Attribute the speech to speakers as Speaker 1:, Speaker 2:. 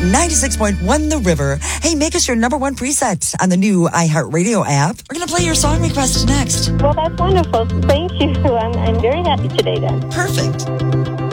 Speaker 1: 96.1 The River. Hey, make us your number one preset on the new iHeartRadio app. We're going to play your song request next.
Speaker 2: Well, that's wonderful. Thank you. I'm very happy today then.
Speaker 1: Perfect.